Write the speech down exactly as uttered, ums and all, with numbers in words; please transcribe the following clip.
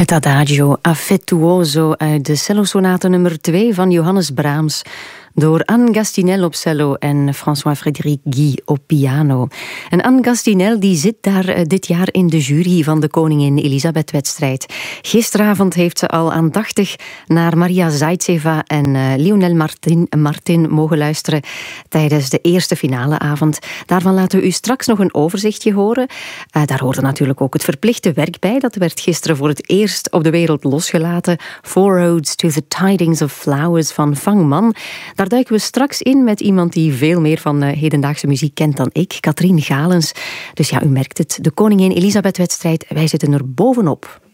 Het Adagio Affettuoso uit de cellosonate nummer twee van Johannes Brahms, door Anne Gastinel op cello en François-Frédéric Guy op piano. En Anne Gastinel die zit daar uh, dit jaar in de jury van de Koningin Elisabeth-wedstrijd. Gisteravond heeft ze al aandachtig naar Maria Zaitseva en uh, Lionel Martin, Martin mogen luisteren tijdens de eerste finaleavond. Daarvan laten we u straks nog een overzichtje horen. Uh, daar hoorde natuurlijk ook het verplichte werk bij. Dat werd gisteren voor het eerst op de wereld losgelaten. Four Roads to the Tidings of Flowers van Vang Man. Daar duiken we straks in met iemand die veel meer van uh, hedendaagse muziek kent dan ik, Katrien Galens. Dus ja, u merkt het, de Koningin Elisabeth-wedstrijd, wij zitten er bovenop.